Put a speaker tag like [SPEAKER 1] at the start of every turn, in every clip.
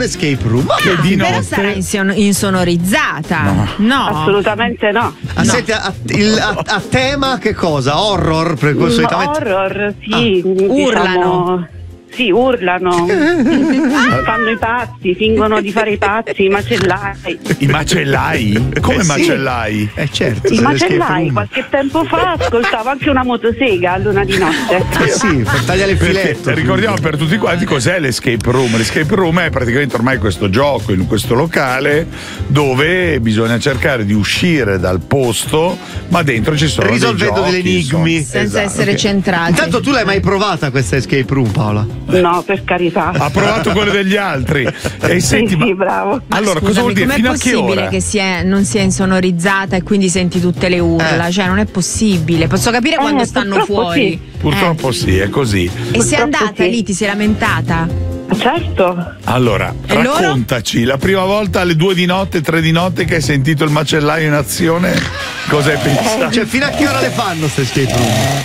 [SPEAKER 1] un escape room.
[SPEAKER 2] Che di
[SPEAKER 3] Però
[SPEAKER 2] notte
[SPEAKER 3] sarà insonorizzata. No.
[SPEAKER 4] Assolutamente no.
[SPEAKER 1] Senti, a tema che cosa? Horror? Perché solitamente...
[SPEAKER 4] Horror, sì.
[SPEAKER 3] Urlano.
[SPEAKER 4] Sì, urlano, fanno i pazzi, fingono di fare i pazzi, i macellai.
[SPEAKER 2] I macellai? Come
[SPEAKER 1] Sì.
[SPEAKER 2] macellai?
[SPEAKER 1] Certo.
[SPEAKER 4] I
[SPEAKER 1] se l'escape
[SPEAKER 4] macellai,
[SPEAKER 1] room.
[SPEAKER 4] qualche tempo fa ascoltavo anche una motosega a luna di notte.
[SPEAKER 1] Sì, per tagliare il
[SPEAKER 2] Perché
[SPEAKER 1] filetto.
[SPEAKER 2] ricordiamo per tutti quanti cos'è l'escape room. L'escape room è praticamente ormai questo gioco in questo locale dove bisogna cercare di uscire dal posto, ma dentro ci sono
[SPEAKER 1] Risolvendo
[SPEAKER 2] dei giochi,
[SPEAKER 1] degli enigmi.
[SPEAKER 2] insomma.
[SPEAKER 3] Senza
[SPEAKER 2] Esatto.
[SPEAKER 3] essere centrati.
[SPEAKER 1] Intanto tu l'hai mai provata questa escape room, Paola?
[SPEAKER 4] No, per carità.
[SPEAKER 2] Ha provato quelle degli altri. E senti,
[SPEAKER 4] sì, bravo.
[SPEAKER 2] allora,
[SPEAKER 3] Scusami,
[SPEAKER 2] cosa vuol dire?
[SPEAKER 3] com'è
[SPEAKER 2] Fino a che
[SPEAKER 3] possibile
[SPEAKER 2] ora?
[SPEAKER 3] che non sia insonorizzata e quindi senti tutte le urla? Cioè, non è possibile. Posso capire quando stanno
[SPEAKER 4] purtroppo
[SPEAKER 3] fuori.
[SPEAKER 4] sì.
[SPEAKER 2] Purtroppo sì, è così.
[SPEAKER 3] E sei
[SPEAKER 4] Purtroppo
[SPEAKER 3] andata
[SPEAKER 4] sì.
[SPEAKER 3] lì, ti sei lamentata?
[SPEAKER 4] Certo.
[SPEAKER 2] Allora,
[SPEAKER 3] E loro?
[SPEAKER 2] raccontaci, la prima volta alle 2 di notte, 3 di notte che hai sentito il macellaio in azione, cosa hai pensato?
[SPEAKER 1] Cioè, fino a che ora le fanno queste escape room?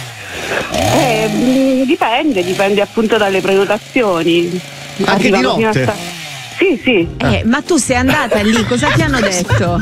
[SPEAKER 4] Dipende appunto dalle prenotazioni.
[SPEAKER 1] Anche di
[SPEAKER 4] Arrivano fino a
[SPEAKER 1] notte?
[SPEAKER 4] Sì.
[SPEAKER 3] Ma tu sei andata lì, cosa ti hanno detto?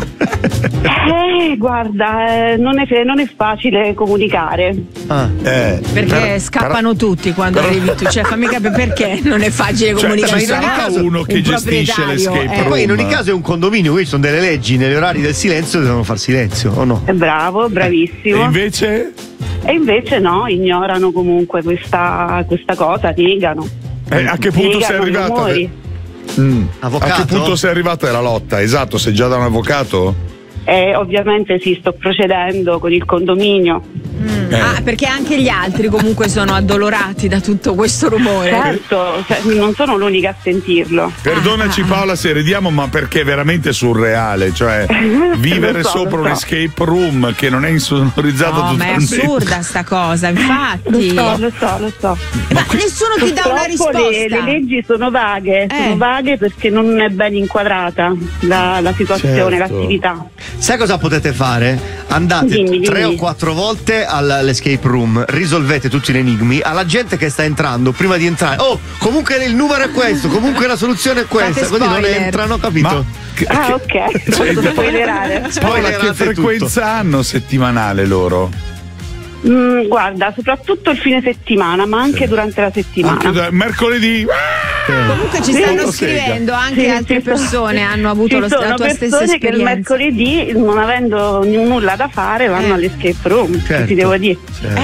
[SPEAKER 4] Guarda, non è facile comunicare.
[SPEAKER 3] Perché scappano tutti quando arrivi tu. Cioè, fammi capire perché non è facile comunicare.
[SPEAKER 2] ci sarà uno che
[SPEAKER 3] un
[SPEAKER 2] gestisce
[SPEAKER 3] proprietario,
[SPEAKER 2] l'escape
[SPEAKER 1] E
[SPEAKER 2] room.
[SPEAKER 1] poi in ogni caso è un condominio, qui ci sono delle leggi, negli orari del silenzio devono far silenzio, o no?
[SPEAKER 4] È bravo,
[SPEAKER 2] E
[SPEAKER 4] bravissimo.
[SPEAKER 2] invece?
[SPEAKER 4] E invece no, ignorano comunque questa cosa, negano.
[SPEAKER 2] A che punto sei
[SPEAKER 4] Negano i
[SPEAKER 2] arrivata?
[SPEAKER 4] rumori.
[SPEAKER 1] Avvocato?
[SPEAKER 2] A che punto sei arrivata alla lotta? Esatto, sei già da un avvocato?
[SPEAKER 4] Ovviamente sì, sto procedendo con il condominio.
[SPEAKER 3] perché anche gli altri comunque sono addolorati da tutto questo rumore.
[SPEAKER 4] Certo, non sono l'unica a sentirlo.
[SPEAKER 2] Perdonaci Paola se ridiamo, ma perché è veramente surreale, cioè vivere
[SPEAKER 4] Lo so,
[SPEAKER 2] sopra
[SPEAKER 4] lo
[SPEAKER 2] un
[SPEAKER 4] so.
[SPEAKER 2] escape room che non è insonorizzato
[SPEAKER 3] No, ma è
[SPEAKER 2] totalmente.
[SPEAKER 3] assurda sta cosa, infatti.
[SPEAKER 4] Lo so.
[SPEAKER 3] Ma nessuno ti dà una
[SPEAKER 4] Purtroppo
[SPEAKER 3] risposta.
[SPEAKER 4] le leggi sono vaghe, perché non è ben inquadrata la situazione,
[SPEAKER 1] Certo.
[SPEAKER 4] l'attività.
[SPEAKER 1] Sai cosa potete fare? Andate
[SPEAKER 4] Dimmi.
[SPEAKER 1] 3 o 4 volte all'escape room, risolvete tutti gli enigmi. Alla gente che sta entrando, prima di entrare, comunque il numero è questo, comunque la soluzione è questa,
[SPEAKER 3] Fate
[SPEAKER 1] così non
[SPEAKER 3] spoiler.
[SPEAKER 1] entrano, capito?
[SPEAKER 4] Ok, posso spoilerare.
[SPEAKER 2] Paola, che
[SPEAKER 1] Spoilerate
[SPEAKER 2] frequenza hanno settimanale loro?
[SPEAKER 4] Guarda, soprattutto il fine settimana, ma anche durante la settimana.
[SPEAKER 2] Anche mercoledì.
[SPEAKER 3] Comunque ci
[SPEAKER 4] Sì,
[SPEAKER 3] stanno
[SPEAKER 2] lo
[SPEAKER 3] scrivendo
[SPEAKER 2] sega.
[SPEAKER 3] anche altre persone hanno avuto
[SPEAKER 4] Ci sono
[SPEAKER 3] la tua stessa
[SPEAKER 4] persone che il
[SPEAKER 3] esperienza.
[SPEAKER 4] mercoledì, non avendo nulla da fare, vanno all'escape room.
[SPEAKER 1] Certo.
[SPEAKER 4] Che ti devo dire?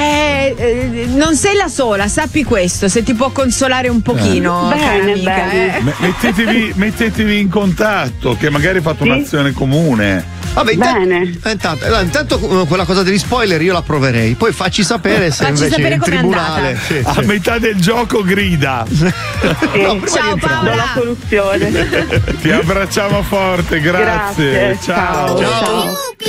[SPEAKER 3] Non sei la sola, sappi questo, se ti può consolare un pochino.
[SPEAKER 4] Bene,
[SPEAKER 3] cara amica,
[SPEAKER 4] bene.
[SPEAKER 2] Mettetevi in contatto, che magari fate un'azione comune.
[SPEAKER 1] Vabbè,
[SPEAKER 4] Bene.
[SPEAKER 1] intanto quella cosa degli spoiler io la proverei, poi facci sapere se
[SPEAKER 3] Facci
[SPEAKER 1] invece
[SPEAKER 3] sapere
[SPEAKER 1] in
[SPEAKER 3] com'è
[SPEAKER 1] tribunale.
[SPEAKER 3] andata.
[SPEAKER 1] Sì,
[SPEAKER 2] A
[SPEAKER 1] sì.
[SPEAKER 2] metà del gioco grida.
[SPEAKER 3] Ciao
[SPEAKER 4] Do
[SPEAKER 3] Paola.
[SPEAKER 4] la soluzione.
[SPEAKER 2] Ti abbracciamo forte, grazie.
[SPEAKER 4] Grazie, ciao.
[SPEAKER 1] Ciao.